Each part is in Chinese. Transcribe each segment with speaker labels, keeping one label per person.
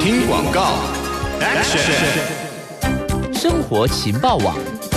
Speaker 1: 听广告 ，Action！
Speaker 2: 生活情报网。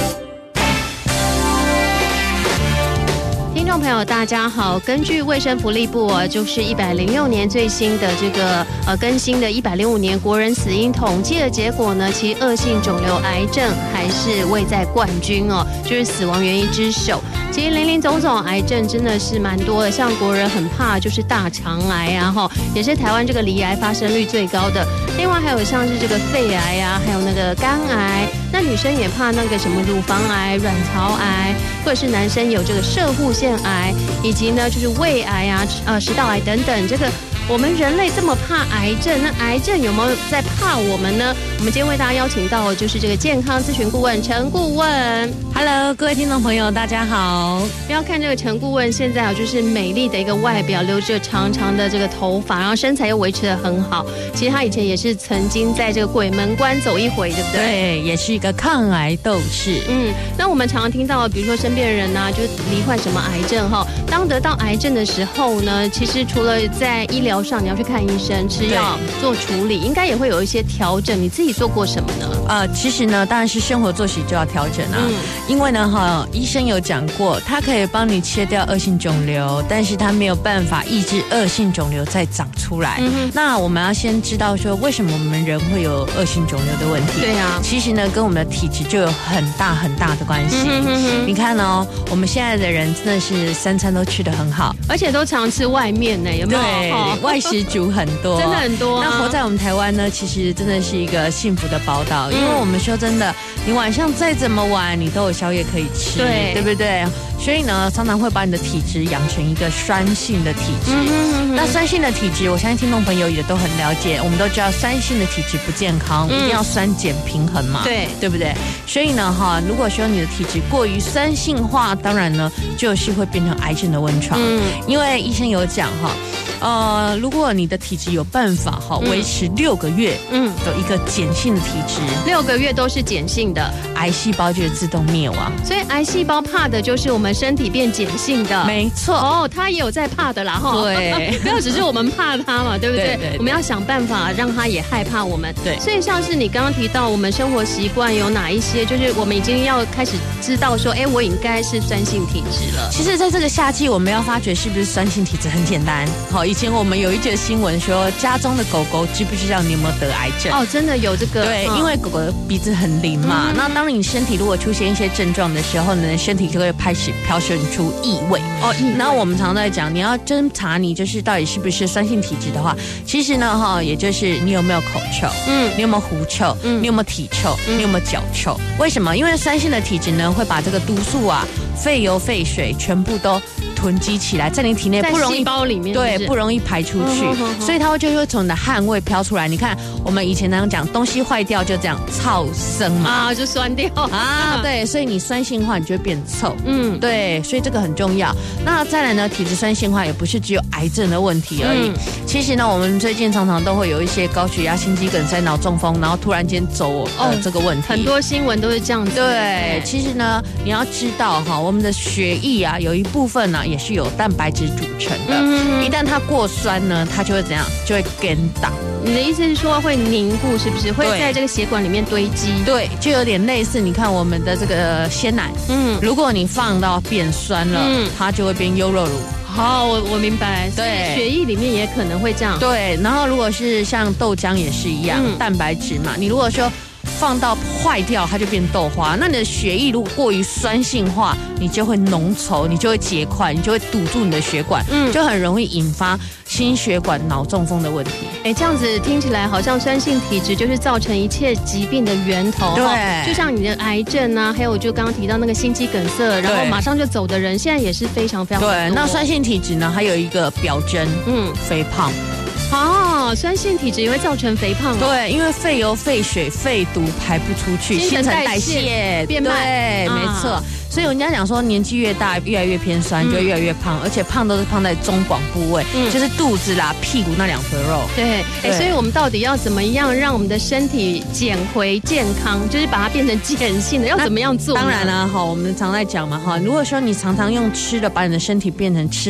Speaker 3: 听众朋友，大家好。根据卫生福利部就是106年最新的这个更新的105年国人死因统计的结果呢，其实恶性肿瘤癌症还是位在冠军哦，就是死亡原因之首。其实林林总总癌症真的是蛮多的，像国人很怕就是大肠癌啊，也是台湾这个罹癌发生率最高的。另外还有像是这个肺癌啊，还有那个肝癌。那女生也怕那个什么乳房癌、卵巢癌，或者是男生有这个攝護腺癌，以及呢就是胃癌啊、食道癌等等。这个我们人类这么怕癌症，那癌症有没有在怕我们呢？我们今天为大家邀请到的就是这个健康咨询顾问陈顾问。
Speaker 4: Hello， 各位听众朋友，大家好。
Speaker 3: 不要看这个陈顾问现在就是美丽的一个外表，留着长长的这个头发，然后身材又维持得很好。其实他以前也是曾经在这个鬼门关走一回，对不对？
Speaker 4: 对，也是一个抗癌斗士。
Speaker 3: 那我们常常听到，比如说身边的人啊，就罹患什么癌症当得到癌症的时候呢，其实除了在医疗上你要去看医生、吃药做处理，应该也会有一些调整。你自己做过什么呢？
Speaker 4: 其实呢，当然是生活作息就要调整啊。因为呢，医生有讲过，他可以帮你切掉恶性肿瘤，但是他没有办法抑制恶性肿瘤再长出来。那我们要先知道说，为什么我们人会有恶性肿瘤的问题？
Speaker 3: 对啊，
Speaker 4: 其实呢，跟我们的体质就有很大很大的关系。你看哦，我们现在的人真的是三餐都吃得很好，
Speaker 3: 而且都常吃外面呢，有没有？
Speaker 4: 对，外食族很多，
Speaker 3: 真的很多。
Speaker 4: 那活在我们台湾呢，其实真的是一个幸福的宝岛，因为我们说真的，你晚上再怎么晚，你都有宵夜可以吃，对不对？所以呢，常常会把你的体质养成一个酸性的体质。那酸性的体质，我相信听众朋友也都很了解，我们都知道酸性的体质不健康，一定要酸碱平衡嘛，对不对？所以呢，如果说你的体质过于酸性化，当然呢，就是会变成癌症的温床。因为医生有讲如果你的体质有办法维持6个月，有一个碱性的体质
Speaker 3: ，6个月都是碱性的，
Speaker 4: 癌细胞就会自动灭亡。
Speaker 3: 所以癌细胞怕的就是我们身体变碱性的，
Speaker 4: 没错。
Speaker 3: 它也有在怕的啦，
Speaker 4: 对，
Speaker 3: 不要只是我们怕它嘛，对不对？
Speaker 4: 对，
Speaker 3: 我们要想办法让它也害怕我们。
Speaker 4: 对，
Speaker 3: 所以像是你刚刚提到，我们生活习惯有哪一些，就是我们已经要开始知道说，我应该是酸性体质了。
Speaker 4: 其实，在这个夏季，我们要发觉是不是酸性体质很简单。以前我们有一则新闻说，家中的狗狗知不知道你有没有得癌症？
Speaker 3: 真的有这个。
Speaker 4: 对，因为狗狗的鼻子很灵嘛，那当你身体如果出现一些症状的时候呢，身体就会开始飘射出异味。那我们常常在讲，你要侦查你就是到底是不是酸性体质的话，其实呢也就是你有没有口臭，你有没有狐臭，你有没有体臭，你有没有脚臭？为什么？因为酸性的体质呢，会把这个毒素废油、废水全部都囤积起来，在你体内不容易，
Speaker 3: 在细胞里面
Speaker 4: 对，不容易排出去，所以它就会从你的汗味飘出来。你看，我们以前那样讲，东西坏掉就这样臭生嘛，
Speaker 3: 就酸掉
Speaker 4: 对，所以你酸性化，你就会变臭。对，所以这个很重要。那再来呢，体质酸性化也不是只有癌症的问题而已。其实呢，我们最近常常都会有一些高血压、心肌梗塞、脑中风，然后突然间走这个问题，
Speaker 3: 很多新闻都是这样子。
Speaker 4: 对，其实呢，你要知道我们的血液有一部分也是由蛋白质组成的。一旦它过酸呢，它就会怎样？就会跟档。
Speaker 3: 你的意思是说会凝固，是不是？会在这个血管里面堆积？
Speaker 4: 对，就有点类似。你看我们的这个鲜奶，如果你放到变酸了，它就会变优酪乳。
Speaker 3: 好，我明白。对，血液里面也可能会这样。
Speaker 4: 对，然后如果是像豆浆也是一样，蛋白质嘛，你如果说放到坏掉，它就变豆花。那你的血液如果过于酸性化，你就会浓稠，你就会结块，你就会堵住你的血管，就很容易引发心血管、脑中风的问题。
Speaker 3: 这样子听起来好像酸性体质就是造成一切疾病的源头。
Speaker 4: 对，
Speaker 3: 就像你的癌症啊，还有就刚刚提到那个心肌梗塞，然后马上就走的人，现在也是非常非常多。
Speaker 4: 对，那酸性体质呢，还有一个表征，肥胖。
Speaker 3: 酸性体质也会造成肥胖。
Speaker 4: 对，因为废油、废水、废毒排不出去，
Speaker 3: 新陈代谢变慢。
Speaker 4: 对，没错。所以人家讲说，年纪越大，越来越偏酸，就会越来越胖，而且胖都是胖在中广部位，就是肚子啦、屁股那2坨肉。
Speaker 3: 对，所以我们到底要怎么样让我们的身体减回健康，就是把它变成碱性的，要怎么样做？
Speaker 4: 当然啦，我们常在讲嘛，如果说你常常用吃的把你的身体变成吃